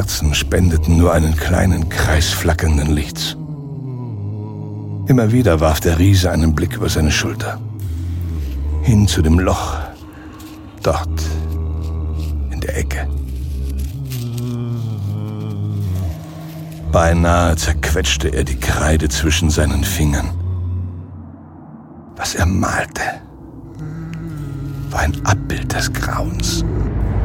Kerzen spendeten nur einen kleinen Kreis flackernden Lichts. Immer wieder warf der Riese einen Blick über seine Schulter. Hin zu dem Loch, dort in der Ecke. Beinahe zerquetschte er die Kreide zwischen seinen Fingern. Was er malte, war ein Abbild des Grauens.